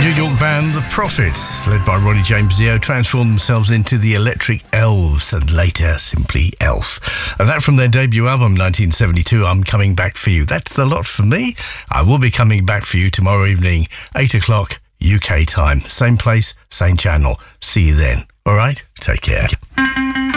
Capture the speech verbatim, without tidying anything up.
New York band The Prophets, led by Ronnie James Dio, transformed themselves into the Electric Elves and later simply Elf. And that from their debut album nineteen seventy-two, I'm Coming Back For You. That's the lot for me. I will be coming back for you tomorrow evening, eight o'clock U K time. Same place, same channel. See you then. All right? Take care.